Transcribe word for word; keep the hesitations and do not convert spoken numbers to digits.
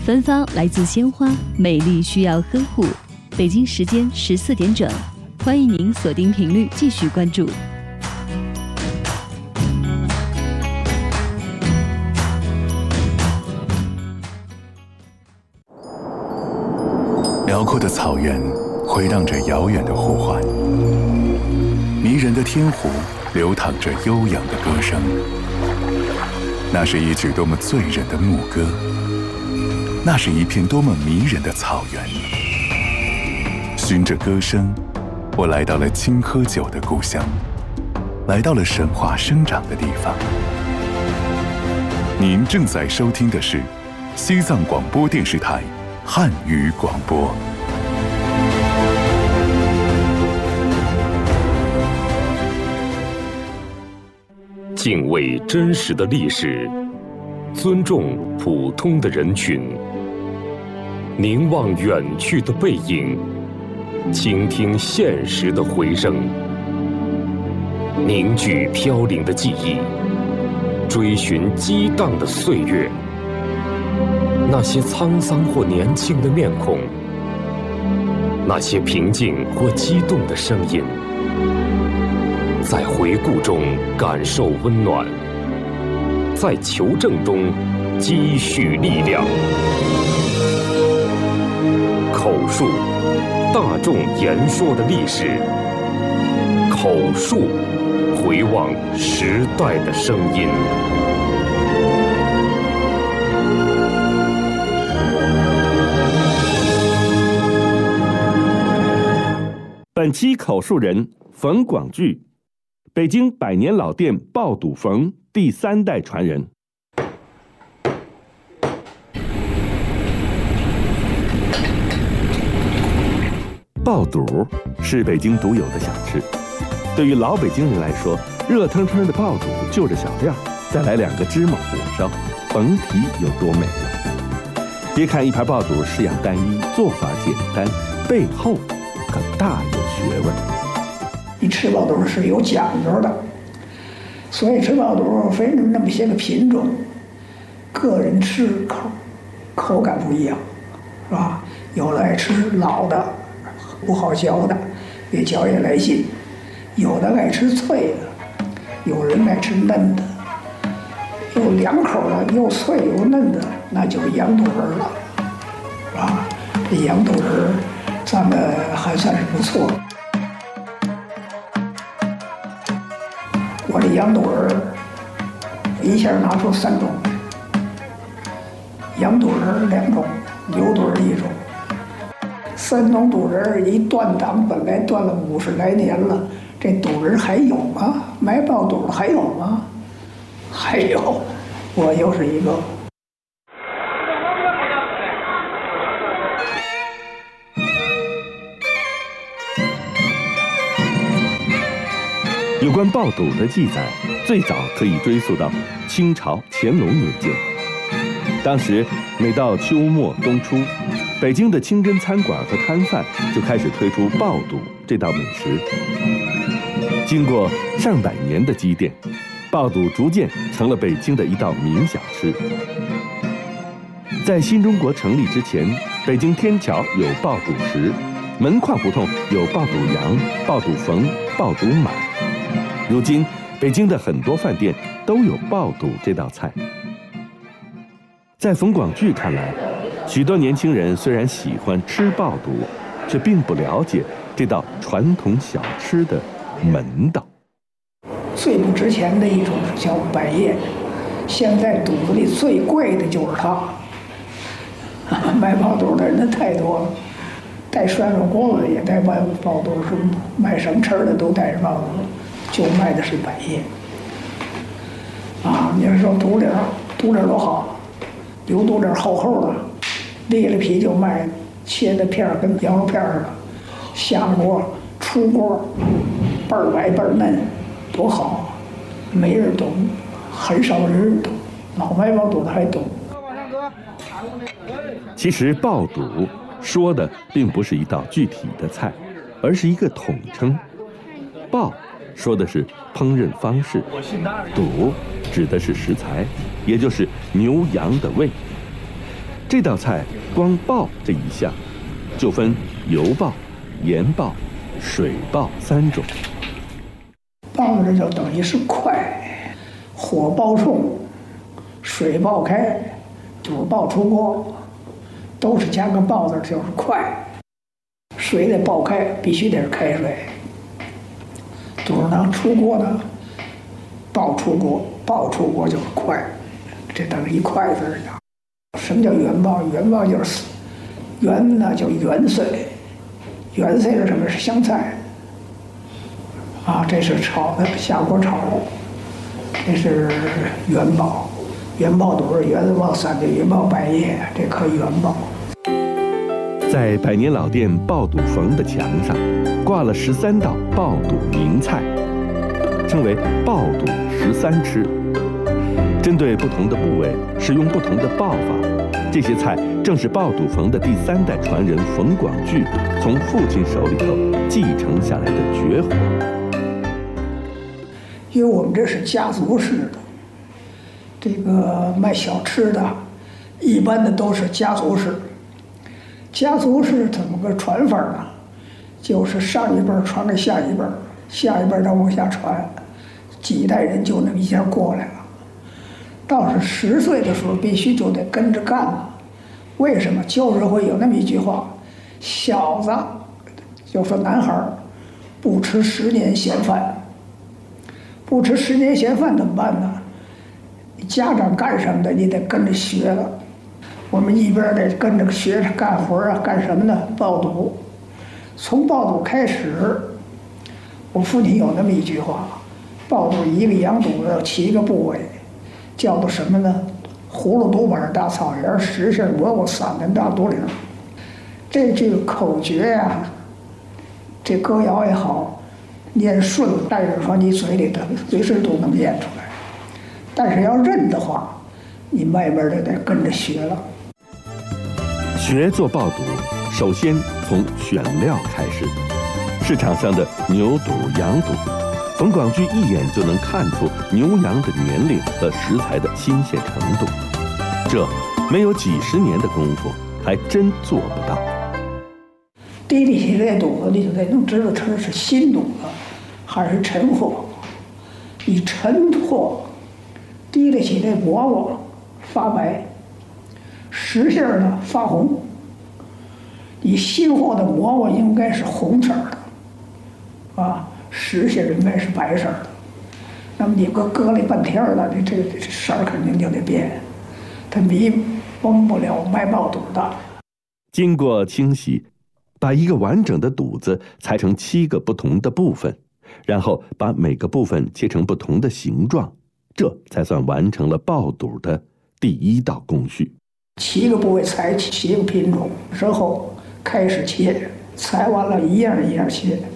芬芳来自鲜花，美丽需要呵护。北京时间十四点整，欢迎您锁定频率继续关注。 辽阔的草原回荡着遥远的呼唤，迷人的天湖流淌着悠扬的歌声。那是一曲多么醉人的牧歌，那是一片多么迷人的草原。循着歌声，我来到了青稞酒的故乡，来到了神话生长的地方。您正在收听的是西藏广播电视台汉语广播。 敬畏真实的历史，尊重普通的人群，凝望远去的背影，倾听现实的回声，凝聚飘零的记忆，追寻激荡的岁月。那些沧桑或年轻的面孔，那些平静或激动的声音，在回顾中感受温暖，在求证中积蓄力量。口述，大众言说的历史；口述，回望时代的声音。 本期口述人冯广聚，北京百年老店爆肚冯第三代传人。爆肚是北京独有的小吃，对于老北京人来说，热腾腾的爆肚就着小料，再来两个芝麻火烧，甭提有多美了。别看一盘爆肚式样单一，做法简单，背后可大有学问。 你吃爆肚是有讲究的，所以吃爆肚分成那么些个品种，个人吃口口感不一样，是吧？有的爱吃老的，不好嚼的，越嚼越来劲；有的爱吃脆的，有人爱吃嫩的。有两口的，又脆又嫩的，那就是羊肚仁了，是吧？这羊肚仁咱们还算是不错。我这羊肚仁一下拿出三种，羊肚仁两种，牛肚仁一种。三种肚仁一断档，本来断了五十来年了，这肚仁还有吗？卖爆肚的还有吗？还有，我又是一个。 有关爆肚的记载，最早可以追溯到清朝乾隆年间。当时每到秋末冬初，北京的清真餐馆和摊贩就开始推出爆肚这道美食。经过上百年的积淀，爆肚逐渐成了北京的一道名小吃。在新中国成立之前，北京天桥有爆肚石，门框胡同有爆肚羊、爆肚冯、爆肚满。如今，北京的很多饭店都有爆肚这道菜。在冯广聚看来，许多年轻人虽然喜欢吃爆肚，却并不了解这道传统小吃的门道。 最不值钱的一种叫百叶，现在肚子里最贵的就是它。卖爆肚的人太多了，带涮肉锅子也带卖爆肚，是卖什么吃的都带着爆肚，就卖的是百叶。啊，你要说肚里肚里多好，有肚里厚厚的，裂了皮就卖，切的片儿跟羊肉片似的，下锅出锅，倍儿白倍儿嫩，多好，没人懂，很少人懂，老卖爆肚的还懂。 其实爆肚说的并不是一道具体的菜，而是一个统称。爆说的是烹饪方式，肚指的是食材，也就是牛羊的胃。 这道菜光爆这一项，就分油爆、盐爆、水爆三种。 爆的就等于是快，火爆冲，水爆开，肚爆出锅，都是加个爆字，就是快。水得爆开，必须得是开水。肚囊出锅呢，爆出锅，爆出锅就是快，这等于一快字儿的。什么叫元爆？元爆就是元呢，叫元岁，元岁是什么？是香菜。啊，这是炒的，下锅炒。这是元爆，元爆肚是元爆三的元爆百叶，这可元爆。 在百年老店爆肚冯的墙上，挂了十三道爆肚名菜，称为爆肚十三吃。针对不同的部位，使用不同的爆法。这些菜正是爆肚冯的第三代传人冯广聚从父亲手里头继承下来的绝活。 因为我们这是家族式的，这个卖小吃的，一般的都是家族式。家族式怎么个传法呢？就是上一辈传给下一辈，下一辈再往下传，几代人就那么一下过来了。到是十岁的时候，必须就得跟着干了。为什么？就是会有那么一句话：小子，就说男孩儿，不吃十年闲饭。不吃十年闲饭怎么办呢？你家长干什么的，你得跟着学了。我们一边得跟着学着干活啊，干什么呢？爆肚。从爆肚开始，我父亲有那么一句话：爆肚一个羊肚子有七个部位，叫做什么呢？葫芦肚板大草原，实心蘑菇散的大肚领。这句口诀呀、啊，这歌谣也好，念顺了，带着说你嘴里的随时都能念出来。但是要认的话，你慢慢的得跟着学了。 学做爆肚，首先从选料开始。市场上的牛肚、羊肚，冯广聚一眼就能看出牛羊的年龄和食材的新鲜程度。这没有几十年的功夫，还真做不到。 提里起这肚子，你就得能知道它是新肚子还是陈货。你陈货提里起这蘑菇发白，实心儿呢发红。你新货的蘑菇应该是红色的，啊，实心应该是白色的。那么你搁搁了半天了，你这个色儿肯定就得变，它弥蒙不了卖爆肚的。 经过清洗，把一个完整的肚子裁成七个不同的部分，然后把每个部分切成不同的形状，这才算完成了爆肚的第一道工序。 七个部位裁七个品种之后开始切，裁完了一样一样切。